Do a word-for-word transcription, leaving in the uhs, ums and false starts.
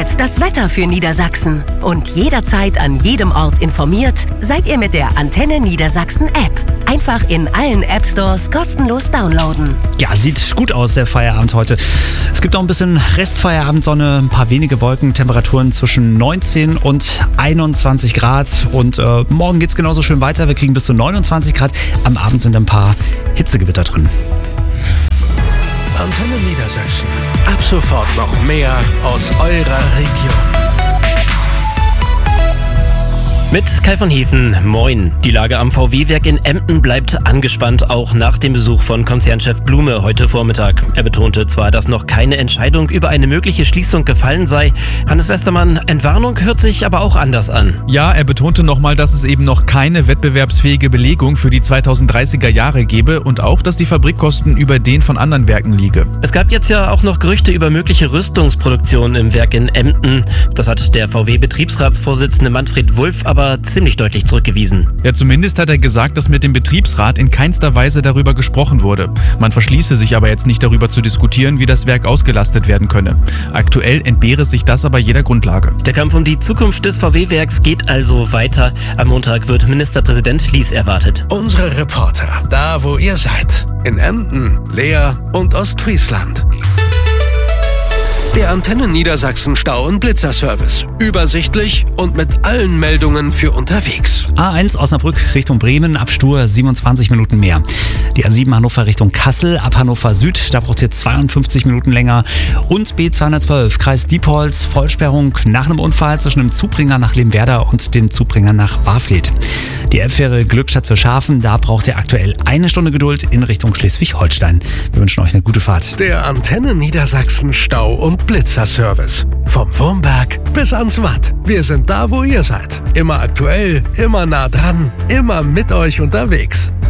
jetzt das Wetter für Niedersachsen. Und jederzeit an jedem Ort informiert seid ihr mit der Antenne Niedersachsen App. Einfach in allen App Stores kostenlos downloaden. Ja, sieht gut aus, der Feierabend heute. Es gibt auch ein bisschen Restfeierabendsonne, ein paar wenige Wolken, Temperaturen zwischen neunzehn und einundzwanzig Grad. Und äh, morgen geht es genauso schön weiter. Wir kriegen bis zu neunundzwanzig Grad. Am Abend sind ein paar Hitzegewitter drin. Antenne Niedersachsen. Ab sofort noch mehr aus eurer Region. Mit Kai von Hefen, moin. Die Lage am V W-Werk in Emden bleibt angespannt, auch nach dem Besuch von Konzernchef Blume heute Vormittag. Er betonte zwar, dass noch keine Entscheidung über eine mögliche Schließung gefallen sei. Hannes Westermann, Entwarnung hört sich aber auch anders an. Ja, er betonte nochmal, dass es eben noch keine wettbewerbsfähige Belegung für die zweitausenddreißiger Jahre gebe und auch, dass die Fabrikkosten über den von anderen Werken liege. Es gab jetzt ja auch noch Gerüchte über mögliche Rüstungsproduktion im Werk in Emden. Das hat der V W-Betriebsratsvorsitzende Manfred Wulff aber ziemlich deutlich zurückgewiesen. Ja, zumindest hat er gesagt, dass mit dem Betriebsrat in keinster Weise darüber gesprochen wurde. Man verschließe sich aber jetzt nicht darüber zu diskutieren, wie das Werk ausgelastet werden könne. Aktuell entbehre sich das aber jeder Grundlage. Der Kampf um die Zukunft des V W-Werks geht also weiter. Am Montag wird Ministerpräsident Lies erwartet. Unsere Reporter, da wo ihr seid. In Emden, Leer und Ostfriesland. Der Antenne Niedersachsen Stau- und Blitzerservice. Übersichtlich und mit allen Meldungen für unterwegs. A eins Osnabrück Richtung Bremen, Abstur siebenundzwanzig Minuten mehr. Die A sieben Hannover Richtung Kassel, ab Hannover Süd, da braucht ihr zweiundfünfzig Minuten länger. Und B zweihundertzwölf Kreis Diepholz, Vollsperrung nach einem Unfall zwischen dem Zubringer nach Lemwerder und dem Zubringer nach Warfleth. Die Elbfähre Glückstadt für Schafen, da braucht ihr aktuell eine Stunde Geduld in Richtung Schleswig-Holstein. Wir wünschen euch eine gute Fahrt. Der Antenne Niedersachsen Stau- und Blitzerservice. Vom Wurmberg bis ans Watt. Wir sind da, wo ihr seid. Immer aktuell, immer nah dran, immer mit euch unterwegs.